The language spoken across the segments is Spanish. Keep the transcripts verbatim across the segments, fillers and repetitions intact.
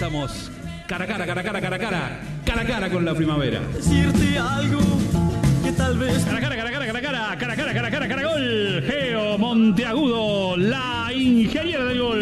estamos cara a cara, cara a cara, cara a cara, cara a cara con la primavera. Decirte algo que tal vez... Cara a cara, cara a cara, cara a cara, cara a cara, cara a cara, cara a gol. Geo Monteagudo, la ingeniera del gol.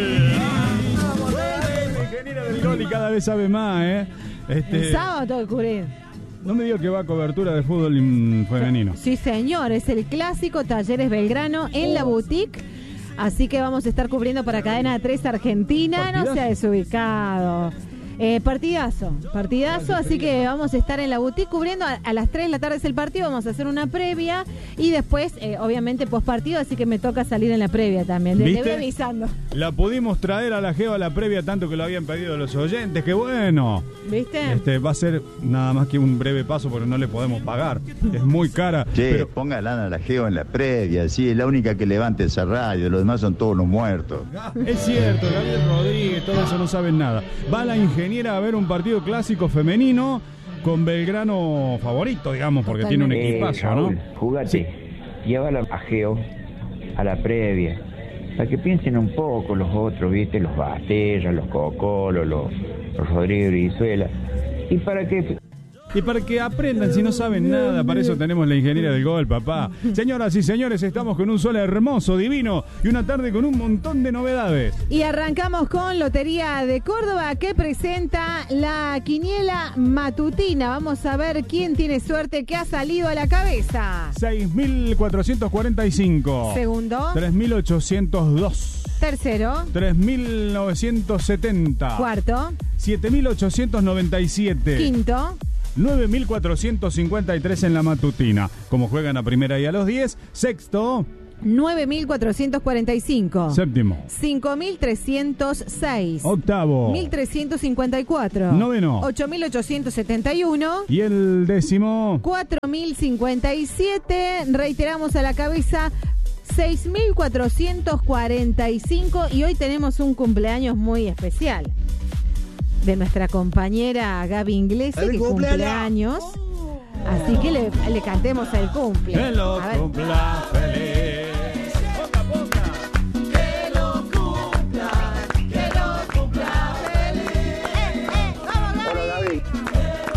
La ingeniera del gol y cada vez sabe más, ¿eh? Este... El sábado tengo que cubrir. No me digo que va a cobertura de fútbol femenino. Sí, señor, es el clásico Talleres Belgrano en la boutique. Así que vamos a estar cubriendo para Cadena tres Argentina. ¿Partidazo? No sea desubicado. Eh, partidazo, partidazo, así que vamos a estar en la boutique cubriendo a, a las tres de la tarde es el partido, vamos a hacer una previa y después, eh, obviamente, post partido, así que me toca salir en la previa también, le, le voy avisando. La pudimos traer a la Geo a la previa tanto que lo habían pedido los oyentes, que bueno. ¿Viste? Este, va a ser nada más que un breve paso porque no le podemos pagar, es muy cara. Che, pero... póngala a la Geo en la previa, sí, es la única que levanta esa radio, los demás son todos los muertos. Es cierto, Gabriel Rodríguez, todo eso no saben nada. Va la ingeniera a ver un partido clásico femenino con Belgrano favorito, digamos, porque Totalmente. tiene un equipazo, eh, Raúl, ¿no? Jugate, Sí. llévala a Geo a la previa, para que piensen un poco los otros, ¿viste? Los Bastella, los Cocolos, los, los Rodríguez Brizuela, y para que... Y para que aprendan si no saben nada, para eso tenemos la ingeniera del gol, papá. Señoras y señores, estamos con un sol hermoso, divino y una tarde con un montón de novedades. Y arrancamos con Lotería de Córdoba, que presenta la quiniela matutina. Vamos a ver quién tiene suerte, que ha salido a la cabeza. seis mil cuatrocientos cuarenta y cinco. Segundo. tres mil ochocientos dos. Tercero. tres mil novecientos setenta. Cuarto. siete mil ochocientos noventa y siete. Quinto. nueve mil cuatrocientos cincuenta y tres en la matutina. Como juegan a primera y a los diez. Sexto. nueve mil cuatrocientos cuarenta y cinco. Séptimo. cinco mil trescientos seis. Octavo. mil trescientos cincuenta y cuatro. Noveno. ocho mil ochocientos setenta y uno. Y el décimo. cuatro mil cincuenta y siete. Reiteramos a la cabeza. seis mil cuatrocientos cuarenta y cinco. Y hoy tenemos un cumpleaños muy especial de nuestra compañera Gaby Inglesi, que cumple años. Así que le, le cantemos el cumple. Que lo A ver. cumpla feliz.